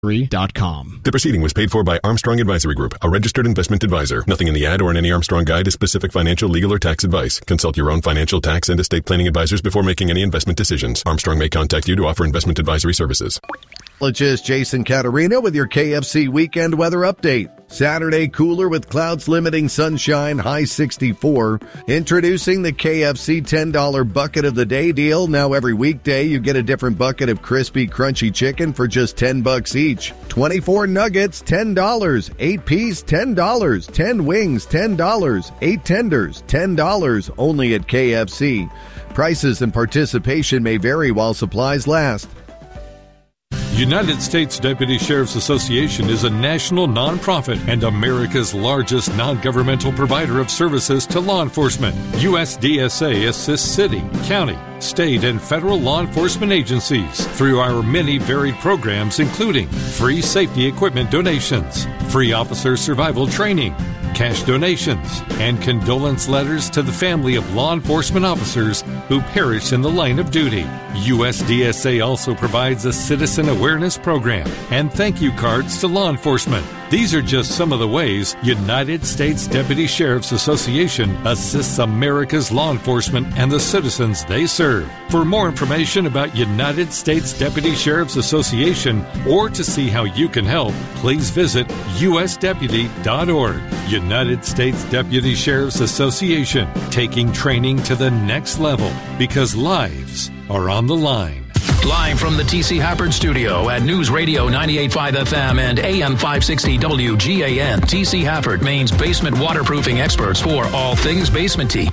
The proceeding was paid for by Armstrong Advisory Group, a registered investment advisor. Nothing in the ad or in any Armstrong guide is specific financial, legal, or tax advice. Consult your own financial, tax, and estate planning advisors before making any investment decisions. Armstrong may contact you to offer investment advisory services. Meteorologist Jason Caterina with your KFC weekend weather update. Saturday cooler with clouds limiting sunshine, high 64. Introducing the KFC $10 bucket of the day deal. Now every weekday you get a different bucket of crispy, crunchy chicken for just $10 each. 24 nuggets, $10. 8 piece, $10. 10 wings, $10. 8 tenders, $10. Only at KFC. Prices and participation may vary while supplies last. United States Deputy Sheriff's Association is a national nonprofit and America's largest non-governmental provider of services to law enforcement. USDSA assists city, county, state, and federal law enforcement agencies through our many varied programs, including free safety equipment donations, free officer survival training, cash donations, and condolence letters to the family of law enforcement officers who perished in the line of duty. USDSA also provides a citizen awareness program and thank you cards to law enforcement. These are just some of the ways United States Deputy Sheriff's Association assists America's law enforcement and the citizens they serve. For more information about United States Deputy Sheriff's Association or to see how you can help, please visit usdeputy.org. United States Deputy Sheriff's Association, taking training to the next level because lives are on the line. Live from the T.C. Hafford Studio at News Radio 98.5 FM and AM 560 WGAN. T.C. Hafford, Maine's basement waterproofing experts for all things basement-y.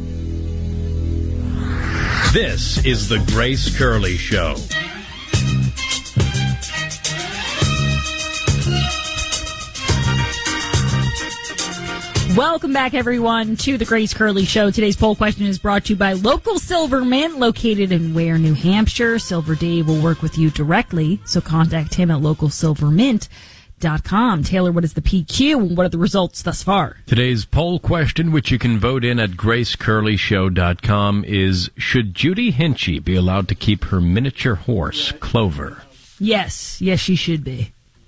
This is the Grace Curley Show. Welcome back, everyone, to the Grace Curley Show. Today's poll question is brought to you by Local Silver Mint, located in Ware, New Hampshire. Silver Dave will work with you directly, so contact him at localsilvermint.com. Taylor, what is the PQ and what are the results thus far? Today's poll question, which you can vote in at gracecurleyshow.com, is should Judy Hinchy be allowed to keep her miniature horse, Clover? Yes. Yes, she should be.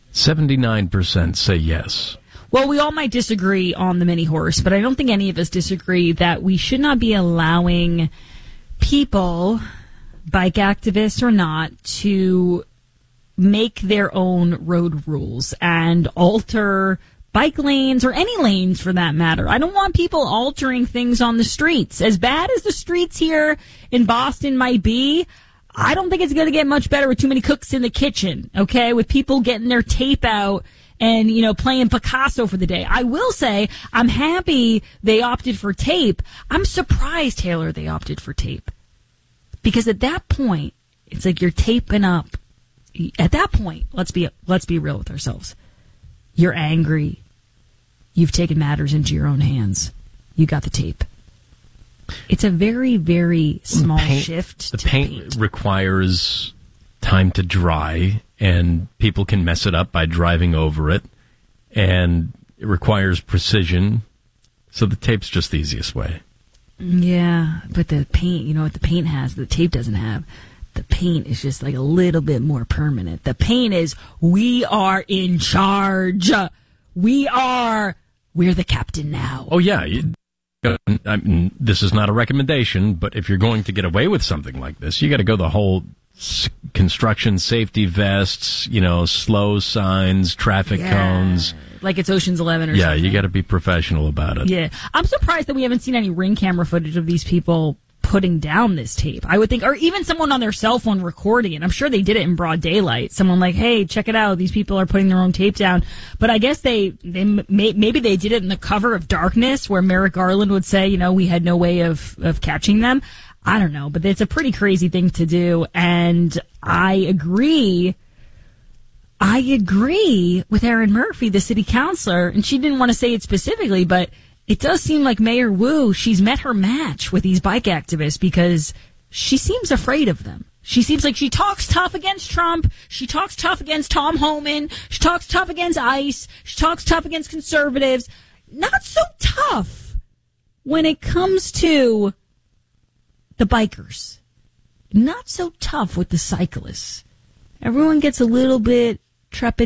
79% say yes. Well, we all might disagree on the mini horse, but I don't think any of us disagree that we should not be allowing people, bike activists or not, to make their own road rules and alter bike lanes or any lanes for that matter. I don't want people altering things on the streets. As bad as the streets here in Boston might be, I don't think it's going to get much better with too many cooks in the kitchen, okay, with people getting their tape out and, you know, playing Picasso for the day. I will say I'm happy they opted for tape. I'm surprised, Taylor, they opted for tape. Because at that point, it's like you're taping up. At that point, let's be real with ourselves. You're angry. You've taken matters into your own hands. You got the tape. It's a very, very small shift. The paint requires time to dry, and people can mess it up by driving over it, and it requires precision. So the tape's just the easiest way. Yeah, but the paint, you know what the paint has, the tape doesn't have. The paint is just like a little bit more permanent. The paint is, we are in charge. We're the captain now. Oh, yeah. I mean, this is not a recommendation, but if you're going to get away with something like this, you got to go the whole construction safety vests, you know, slow signs, traffic cones. Like it's Ocean's 11 or something. Yeah, you got to be professional about it. Yeah. I'm surprised that we haven't seen any ring camera footage of these people putting down this tape. I would think, or even someone on their cell phone recording it. I'm sure they did it in broad daylight. Someone like, hey, check it out. These people are putting their own tape down. But I guess maybe they did it in the cover of darkness where Merrick Garland would say, you know, we had no way of catching them. I don't know, but it's a pretty crazy thing to do. And I agree with Erin Murphy, the city councilor, and she didn't want to say it specifically, but it does seem like Mayor Wu, she's met her match with these bike activists because she seems afraid of them. She seems like she talks tough against Trump. She talks tough against Tom Homan. She talks tough against ICE. She talks tough against conservatives. Not so tough when it comes to the bikers. Not so tough with the cyclists. Everyone gets a little bit trepidation